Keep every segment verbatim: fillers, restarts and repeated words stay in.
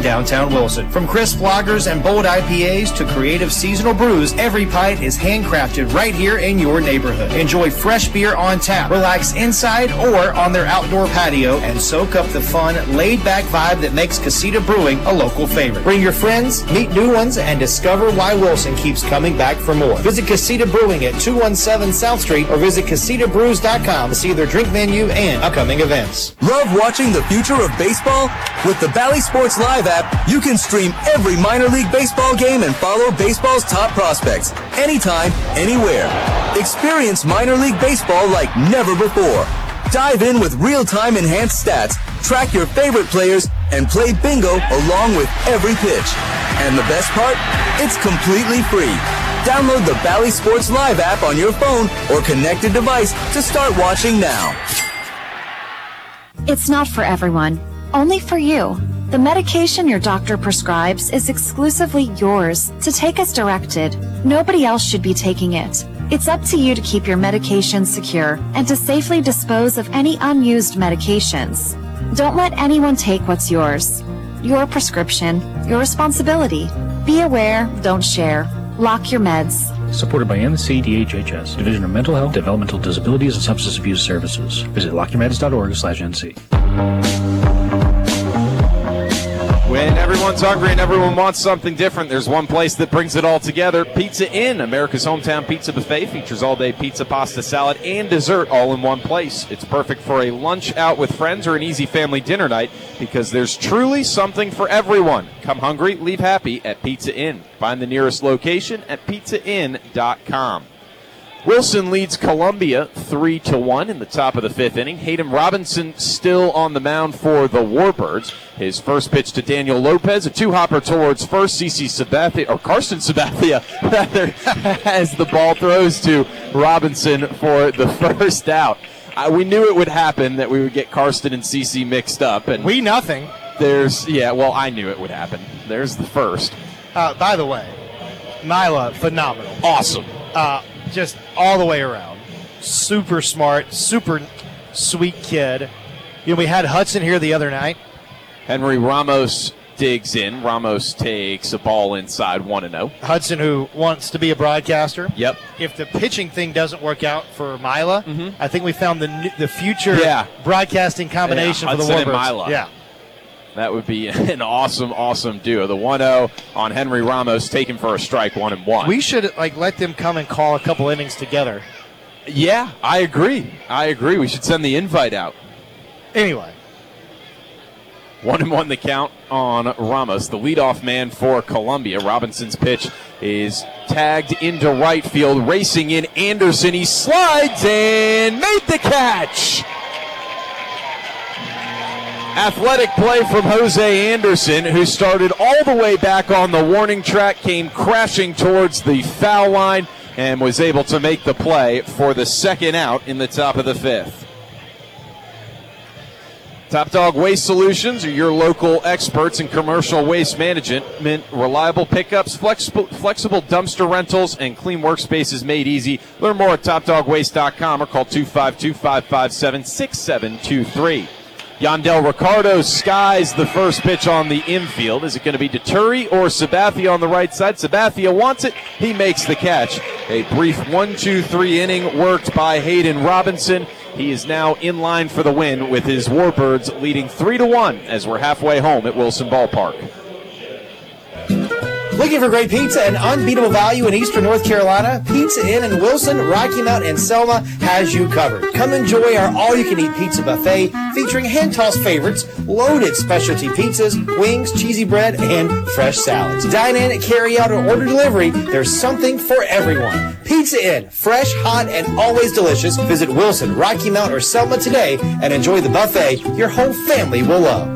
in downtown Wilson. From crisp lagers and bold I P As to creative seasonal brews, every pint is handcrafted right here in your neighborhood. Enjoy fresh beer on tap, relax inside or on their outdoor patio, and soak up the fun, laid-back vibe that makes Casita Brewing a local favorite. Bring your friends, meet new ones, and discover why Wilson keeps coming back for more. Visit Casita Brewing at two one seven South Street or visit casita brews dot com to see their drink menu and upcoming events. Love watching the future of baseball? With the Bally Sports Live app, you can stream every minor league baseball game and follow baseball's top prospects anytime, anywhere. Experience minor league baseball like never before. Dive in with real-time enhanced stats, track your favorite players, and play bingo along with every pitch. And the best part? It's completely free. Download the Bally Sports Live app on your phone or connected device to start watching now. It's not for everyone, only for you. The medication your doctor prescribes is exclusively yours to take as directed. Nobody else should be taking it. It's up to you to keep your medication secure and to safely dispose of any unused medications. Don't let anyone take what's yours. Your prescription, your responsibility. Be aware, don't share. Lock your meds. Supported by N C D H H S, Division of Mental Health, Developmental Disabilities, and Substance Abuse Services. Visit lock your meds dot org slash N C. When everyone's hungry and everyone wants something different, there's one place that brings it all together. Pizza Inn, America's hometown pizza buffet, features all-day pizza, pasta, salad, and dessert all in one place. It's perfect for a lunch out with friends or an easy family dinner night because there's truly something for everyone. Come hungry, leave happy at Pizza Inn. Find the nearest location at pizza inn dot com. Wilson leads Columbia three to one in the top of the fifth inning. Hayden Robinson still on the mound for the Warbirds. His first pitch to Daniel Lopez, a two-hopper towards first. CeCe Sabathia, or Carson Sabathia, rather, as the ball throws to Robinson for the first out. Uh, we knew it would happen, that we would get Karsten and CeCe mixed up. And we nothing. There's, yeah, well, I knew it would happen. There's the first. Uh, by the way, Nyla, phenomenal. Awesome. Uh, just all the way around. Super smart, super sweet kid. You know, we had Hudson here the other night. Henry Ramos digs in. Ramos takes a ball inside one and oh. Hudson, who wants to be a broadcaster. Yep. If the pitching thing doesn't work out for Mila, mm-hmm. I think we found the the future yeah. broadcasting combination yeah, for the Hudson Warbirds. And Mila. Yeah. That would be an awesome, awesome duo. The one oh on Henry Ramos, taken for a strike, one and one. We should like let them come and call a couple innings together. Yeah, I agree. I agree. We should send the invite out. Anyway. One and one the count on Ramos, the leadoff man for Columbia. Robinson's pitch is tagged into right field, racing in Anderson. He slides and made the catch. Athletic play from Jose Anderson, who started all the way back on the warning track, came crashing towards the foul line, and was able to make the play for the second out in the top of the fifth. Top Dog Waste Solutions are your local experts in commercial waste management. Reliable pickups, flexible, flexible dumpster rentals, and clean workspaces made easy. Learn more at top dog waste dot com or call two five two, five five seven, six seven two three. Yandel Ricardo skies the first pitch on the infield. Is it going to be Deturi or Sabathia on the right side? Sabathia wants it. He makes the catch. A brief one two three inning worked by Hayden Robinson. He is now in line for the win with his Warbirds leading three to one as we're halfway home at Wilson Ballpark. Looking for great pizza and unbeatable value in Eastern North Carolina? Pizza Inn in Wilson, Rocky Mount, and Selma has you covered. Come enjoy our all-you-can-eat pizza buffet featuring hand-tossed favorites, loaded specialty pizzas, wings, cheesy bread, and fresh salads. Dine in, carry out, or order delivery. There's something for everyone. Pizza Inn, fresh, hot, and always delicious. Visit Wilson, Rocky Mount, or Selma today and enjoy the buffet your whole family will love.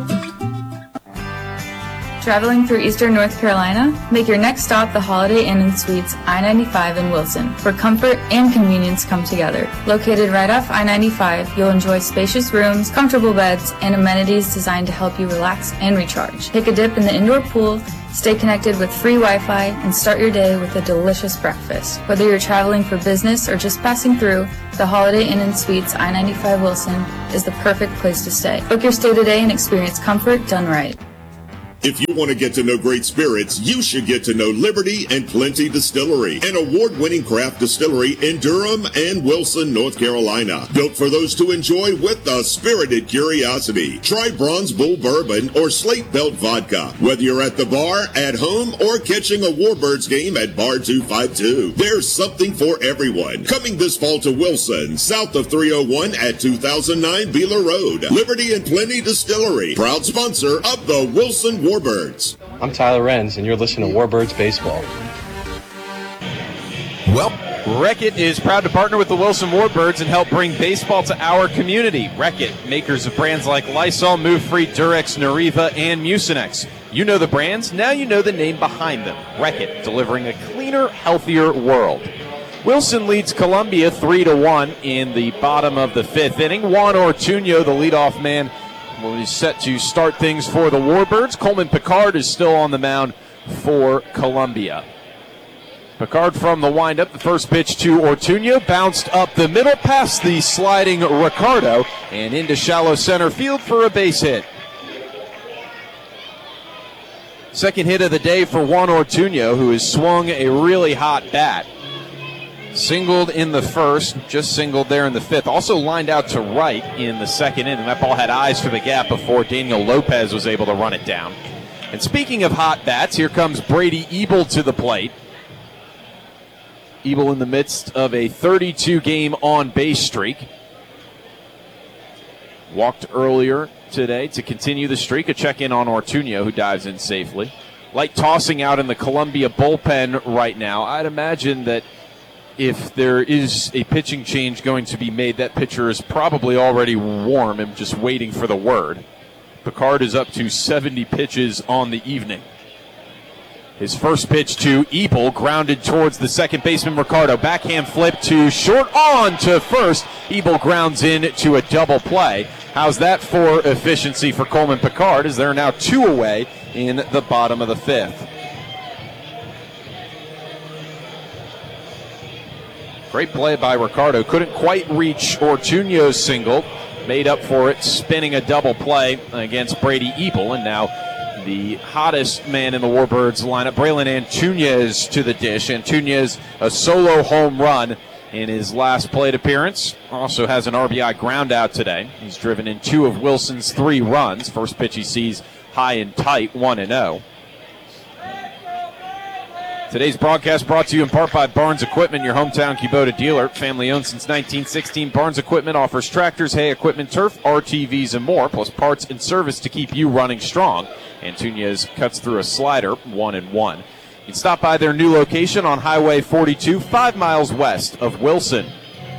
Traveling through Eastern North Carolina? Make your next stop the Holiday Inn and Suites I ninety-five in Wilson, where comfort and convenience come together. Located right off I ninety-five, you'll enjoy spacious rooms, comfortable beds, and amenities designed to help you relax and recharge. Take a dip in the indoor pool, stay connected with free Wi-Fi, and start your day with a delicious breakfast. Whether you're traveling for business or just passing through, the Holiday Inn and Suites I ninety-five Wilson is the perfect place to stay. Book your stay today and experience comfort done right. If you want to get to know great spirits, you should get to know Liberty and Plenty Distillery, an award-winning craft distillery in Durham and Wilson, North Carolina. Built for those to enjoy with a spirited curiosity. Try Bronze Bull Bourbon or Slate Belt Vodka. Whether you're at the bar, at home, or catching a Warbirds game at Bar two fifty-two, there's something for everyone. Coming this fall to Wilson, south of three oh one at two thousand nine Beeler Road. Liberty and Plenty Distillery, proud sponsor of the Wilson Warbirds. I'm Tyler Renz, and you're listening to Warbirds Baseball. Well, Reckitt is proud to partner with the Wilson Warbirds and help bring baseball to our community. Reckitt, makers of brands like Lysol, Move Free, Durex, Nariva, and Mucinex. You know the brands, now you know the name behind them. Reckitt, delivering a cleaner, healthier world. Wilson leads Columbia three to one in the bottom of the fifth inning. Juan Ortuño, the leadoff man, well, he's set to start things for the Warbirds. Coleman Picard is still on the mound for Columbia. Picard from the windup. The first pitch to Ortuño. Bounced up the middle past the sliding Ricardo and into shallow center field for a base hit. Second hit of the day for Juan Ortuño, who has swung a really hot bat. Singled in the first, just singled there in the fifth. Also lined out to right in the second inning. That ball had eyes for the gap before Daniel Lopez was able to run it down. And speaking of hot bats, here comes Brady Ebel to the plate. Ebel in the midst of a thirty-two game on-base streak. Walked earlier today to continue the streak. A check-in on Ortuño, who dives in safely. Light tossing out in the Columbia bullpen right now. I'd imagine that if there is a pitching change going to be made, that pitcher is probably already warm and just waiting for the word. Picard is up to seventy pitches on the evening. His first pitch to Ebel, grounded towards the second baseman Ricardo. Backhand flip to short, on to first. Ebel grounds in to a double play. How's that for efficiency for Coleman Picard, as they're now two away in the bottom of the fifth. Great play by Ricardo. Couldn't quite reach Ortuño's single. Made up for it, spinning a double play against Brady Ebel. And now the hottest man in the Warbirds lineup, Braylon Antuñez, to the dish. Antuñez, a solo home run in his last plate appearance. Also has an R B I ground out today. He's driven in two of Wilson's three runs. First pitch he sees high and tight, one and oh. Today's broadcast brought to you in part by Barnes Equipment, your hometown Kubota dealer. Family owned since nineteen sixteen, Barnes Equipment offers tractors, hay equipment, turf, R T Vs, and more, plus parts and service to keep you running strong. Antuñez cuts through a slider, one and one. You can stop by their new location on Highway forty-two, five miles west of Wilson.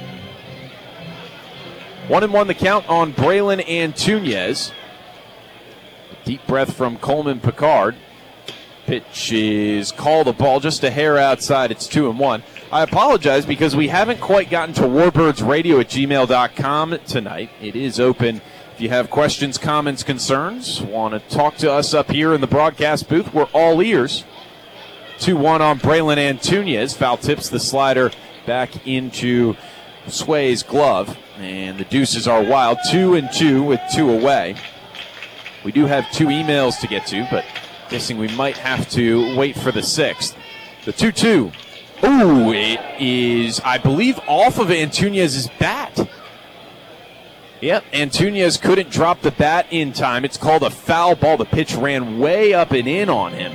One and one the count on Braylon Antuñez. Deep breath from Coleman Picard. Pitch is called a ball, just a hair outside. It's two and one. I apologize because we haven't quite gotten to warbirdsradio at gmail dot com tonight. It is open. If you have questions, comments, concerns, want to talk to us up here in the broadcast booth, we're all ears. two one on Braylon Antuñez. Foul tips the slider back into Sway's glove. And the deuces are wild. Two and two with two away. We do have two emails to get to, but guessing we might have to wait for the sixth. The two two. Ooh, it is, I believe, off of Antuñez's bat. Yep, Antuñez couldn't drop the bat in time. It's called a foul ball. The pitch ran way up and in on him.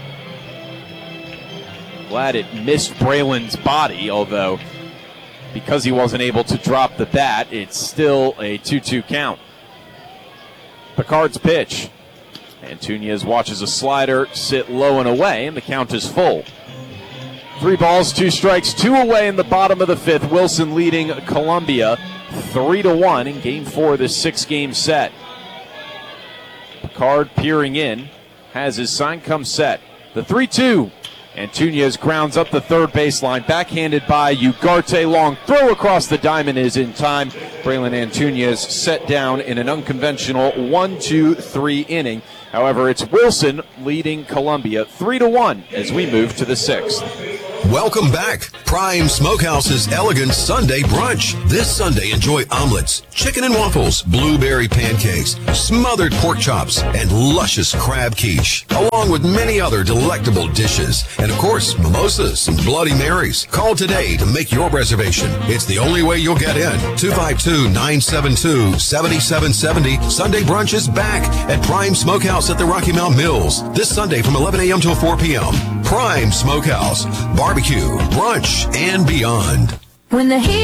Glad it missed Braylon's body, although because he wasn't able to drop the bat, it's still a two two count. Picard's pitch. Antuñez watches a slider sit low and away, and the count is full. Three balls, two strikes, two away in the bottom of the fifth. Wilson leading Columbia three to one in game four of this six-game set. Picard peering in, has his sign come set. The three two. Antuñez grounds up the third baseline, backhanded by Ugarte. Long throw across the diamond is in time. Braylon Antuñez set down in an unconventional one two three inning. However, it's Wilson leading Columbia three to one as we move to the sixth. Welcome back. Prime Smokehouse's Elegant Sunday Brunch. This Sunday, enjoy omelets, chicken and waffles, blueberry pancakes, smothered pork chops, and luscious crab quiche, along with many other delectable dishes. And of course, mimosas and Bloody Marys. Call today to make your reservation. It's the only way you'll get in. two five two, nine seven two, seven seven seven zero. Sunday Brunch is back at Prime Smokehouse at the Rocky Mount Mills. This Sunday from eleven a.m. till four p.m. Prime Smokehouse. Barbecue, brunch, and beyond. When the heat